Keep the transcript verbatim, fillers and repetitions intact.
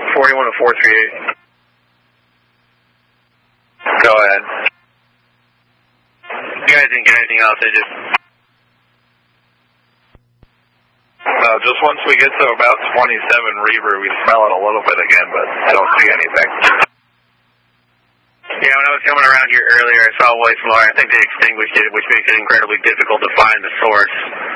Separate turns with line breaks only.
forty-one to four three eight.
Go ahead.
You guys didn't get anything else, did you?
Uh, just once we get to about twenty-seven Reaver, we smell it a little bit again, but I don't see anything.
Yeah, when I was coming around here earlier, I saw White Flyer. I think they extinguished it, which makes it incredibly difficult to find the source.